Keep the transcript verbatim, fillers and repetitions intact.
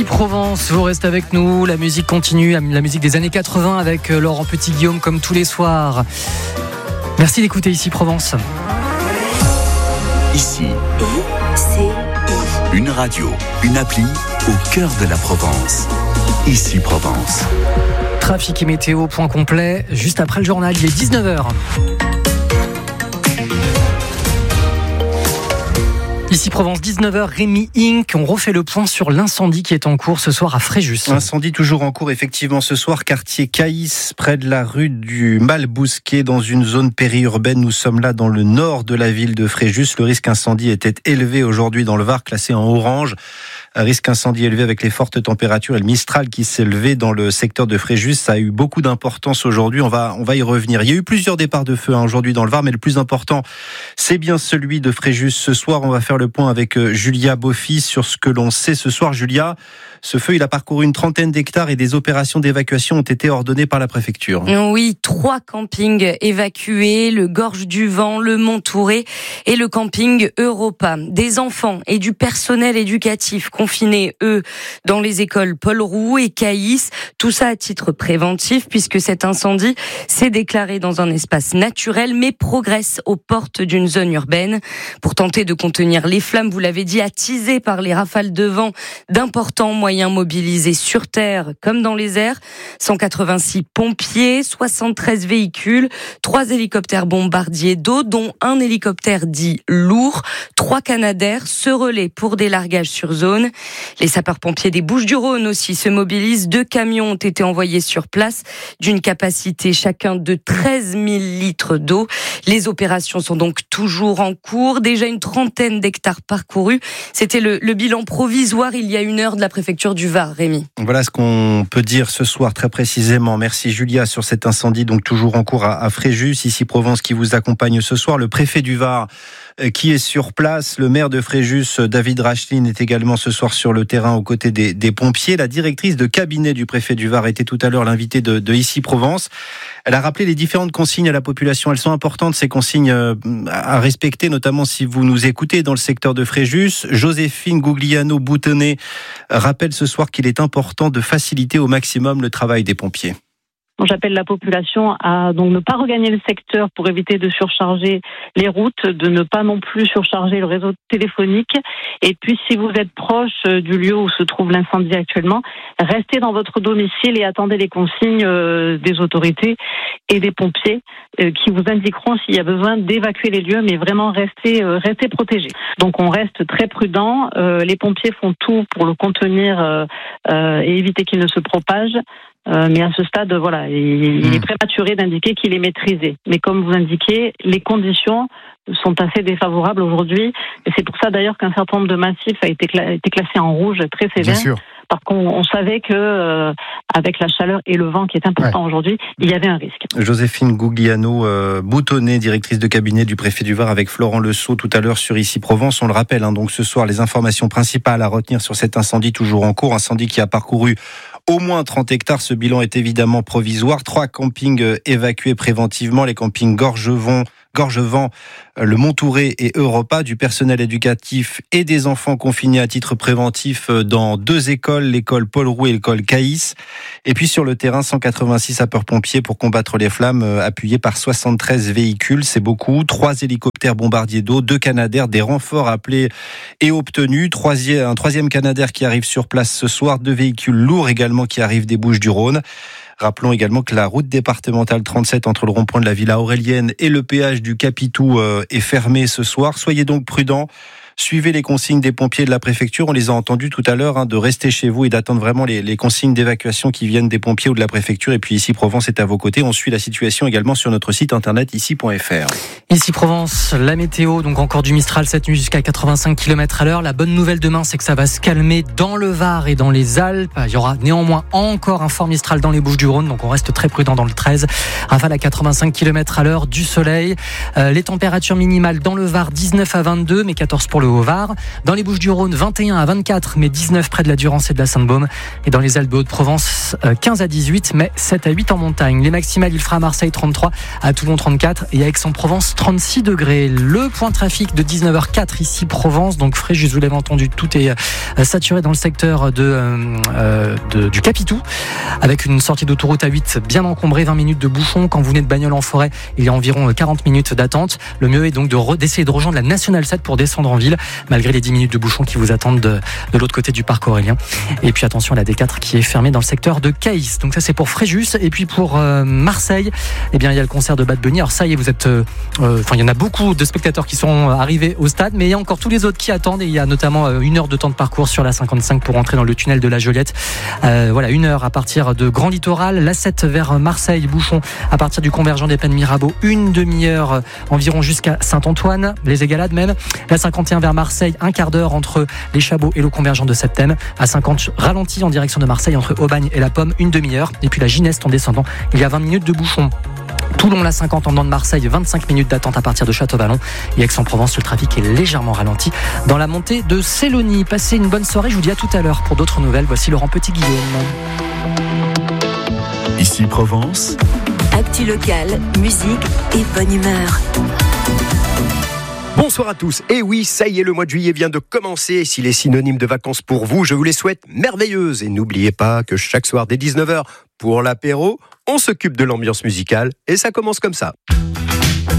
Provence, vous restez avec nous. La musique continue, la musique des années quatre-vingts avec Laurent Petit-Guillaume comme tous les soirs. Merci d'écouter Ici Provence. Ici, une radio, une appli au cœur de la Provence. Ici Provence. Trafic et météo, point complet, juste après le journal, il est dix-neuf heures. Ici Provence, dix-neuf heures, Rémi Inc. On refait le point sur l'incendie qui est en cours ce soir à Fréjus. Incendie toujours en cours, effectivement, ce soir, quartier Caïs, près de la rue du Malbousquet, dans une zone périurbaine. Nous sommes là dans le nord de la ville de Fréjus. Le risque incendie était élevé aujourd'hui dans le Var, classé en orange. Un risque incendie élevé avec les fortes températures et le Mistral qui s'est levé dans le secteur de Fréjus. Ça a eu beaucoup d'importance aujourd'hui. On va, on va y revenir. Il y a eu plusieurs départs de feu hein, aujourd'hui dans le Var, mais le plus important, c'est bien celui de Fréjus. Ce soir, on va faire le point avec Julia Beaufils sur ce que l'on sait ce soir. Julia, ce feu, il a parcouru une trentaine d'hectares et des opérations d'évacuation ont été ordonnées par la préfecture. Oui, trois campings évacués, le Gorge du Vent, le Mont-Touré et le camping Europa. Des enfants et du personnel éducatif confinés, eux, dans les écoles Paul Roux et Caïs. Tout ça à titre préventif puisque cet incendie s'est déclaré dans un espace naturel mais progresse aux portes d'une zone urbaine. Pour tenter de contenir les flammes, vous l'avez dit, attisées par les rafales de vent d'importants moyens mobilisés sur terre comme dans les airs. cent quatre-vingt-six pompiers, soixante-treize véhicules, trois hélicoptères bombardiers d'eau, dont un hélicoptère dit lourd, trois Canadair se relaient pour des largages sur zone. Les sapeurs-pompiers des Bouches-du-Rhône aussi se mobilisent. Deux camions ont été envoyés sur place d'une capacité chacun de treize mille litres d'eau. Les opérations sont donc toujours en cours. Déjà une trentaine d'hectares parcourus. C'était le, le bilan provisoire il y a une heure de la préfecture du Var, Rémi. Voilà ce qu'on peut dire ce soir très précisément. Merci Julia sur cet incendie donc toujours en cours à, à Fréjus. Ici Provence qui vous accompagne ce soir. Le préfet du Var euh, qui est sur place. Le maire de Fréjus, David Racheline, est également ce soir sur le terrain aux côtés des, des pompiers. La directrice de cabinet du préfet du Var était tout à l'heure l'invitée de, de Ici Provence. Elle a rappelé les différentes consignes à la population. Elles sont importantes, ces consignes à respecter, notamment si vous nous écoutez dans le secteur de Fréjus. Joséphine Gugliano-Boutonnet rappelle ce soir qu'il est important de faciliter au maximum le travail des pompiers. J'appelle la population à donc ne pas regagner le secteur pour éviter de surcharger les routes, de ne pas non plus surcharger le réseau téléphonique. Et puis, si vous êtes proche du lieu où se trouve l'incendie actuellement, restez dans votre domicile et attendez les consignes des autorités et des pompiers qui vous indiqueront s'il y a besoin d'évacuer les lieux, mais vraiment restez, restez protégés. Donc, on reste très prudent. Les pompiers font tout pour le contenir et éviter qu'il ne se propage. Euh, mais à ce stade, voilà, il, il est prématuré d'indiquer qu'il est maîtrisé. Mais comme vous indiquez, les conditions sont assez défavorables aujourd'hui. Et c'est pour ça d'ailleurs qu'un certain nombre de massifs a été, cla- été classé en rouge très sévère. Bien sûr. Parce qu'on on savait que euh, avec la chaleur et le vent qui est important ouais. aujourd'hui, il y avait un risque. Joséphine Gugliano euh, Boutonnet, directrice de cabinet du préfet du Var, avec Florent Lesault tout à l'heure sur Ici Provence. On le rappelle, hein, donc ce soir, les informations principales à retenir sur cet incendie toujours en cours, incendie qui a parcouru au moins trente hectares. Ce bilan est évidemment provisoire. Trois campings évacués préventivement, les campings Gorgevent, Gorgevent, le Mont-Touré et Europa, du personnel éducatif et des enfants confinés à titre préventif dans deux écoles, l'école Paul Roux et l'école Caïs. Et puis sur le terrain, cent quatre-vingt-six sapeurs-pompiers pour combattre les flammes, appuyés par soixante-treize véhicules, c'est beaucoup. Trois hélicoptères bombardiers d'eau, deux Canadair, des renforts appelés et obtenus. Troisième, un troisième Canadair qui arrive sur place ce soir, deux véhicules lourds également qui arrivent des Bouches-du-Rhône. Rappelons également que la route départementale trente-sept entre le rond-point de la Villa Aurélienne et le péage du Capitou est fermée ce soir. Soyez donc prudents. Suivez les consignes des pompiers de la préfecture. On les a entendus tout à l'heure, hein, de rester chez vous et d'attendre vraiment les, les consignes d'évacuation qui viennent des pompiers ou de la préfecture. Et puis Ici Provence est à vos côtés. On suit la situation également sur notre site internet ici point f r. Ici Provence, la météo, donc encore du Mistral cette nuit jusqu'à quatre-vingt-cinq kilomètres à l'heure. La bonne nouvelle demain, c'est que ça va se calmer dans le Var et dans les Alpes. Il y aura néanmoins encore un fort Mistral dans les Bouches-du-Rhône, donc on reste très prudent dans le treize. Rafale à quatre-vingt-cinq kilomètres à l'heure, du soleil. Euh, les températures minimales dans le Var, dix-neuf à vingt-deux, mais quatorze pour le le Haut-Var. Dans les Bouches-du-Rhône, vingt et un à vingt-quatre, mais dix-neuf près de la Durance et de la Sainte-Baume. Et dans les Alpes de Haute-Provence, quinze à dix-huit, mais sept à huit en montagne. Les maximales, il fera à Marseille trente-trois, à Toulon trente-quatre et à Aix-en-Provence trente-six degrés. Le point trafic de dix-neuf heures quatre ici Provence, donc Fréjus, vous l'avez entendu, tout est saturé dans le secteur de, euh, de, du Capitou, avec une sortie d'autoroute A huit bien encombrée, vingt minutes de bouchon. Quand vous venez de Bagnoles en forêt, il y a environ quarante minutes d'attente. Le mieux est donc de re- d'essayer de rejoindre la Nationale sept pour descendre en ville, malgré les dix minutes de bouchon qui vous attendent de, de l'autre côté du parc Aurélien. Et puis attention à la D quatre qui est fermée dans le secteur de Caïs. Donc ça c'est pour Fréjus. Et puis pour euh, Marseille, eh bien il y a le concert de Bad Bunny. Alors ça y est, vous êtes, euh, euh, enfin il y en a beaucoup de spectateurs qui sont arrivés au stade, mais il y a encore tous les autres qui attendent. Et il y a notamment euh, une heure de temps de parcours sur la cinquante-cinq pour entrer dans le tunnel de la Joliette. Euh, voilà, une heure à partir de Grand Littoral, la sept vers Marseille, bouchon à partir du convergent des Plaines Mirabeau, une demi-heure euh, environ jusqu'à Saint-Antoine, les Égalades même. La cinquante et un vers Marseille, un quart d'heure entre les Chabots et le convergent de Septem. À cinquante, ralenti en direction de Marseille entre Aubagne et La Pomme, une demi-heure. Et puis la Gineste en descendant, il y a vingt minutes de bouchon. Toulon, la cinquante en venant de Marseille, vingt-cinq minutes d'attente à partir de Château-Vallon. Et Aix-en-Provence, le trafic est légèrement ralenti dans la montée de Célonie. Passez une bonne soirée, je vous dis à tout à l'heure pour d'autres nouvelles. Voici Laurent Petit-Guillaume. Ici Provence. Actu locale, musique et bonne humeur. Bonsoir à tous. Et oui, ça y est, le mois de juillet vient de commencer. S'il est synonyme de vacances pour vous, je vous les souhaite merveilleuses. Et n'oubliez pas que chaque soir dès dix-neuf heures, pour l'apéro, on s'occupe de l'ambiance musicale. Et ça commence comme ça.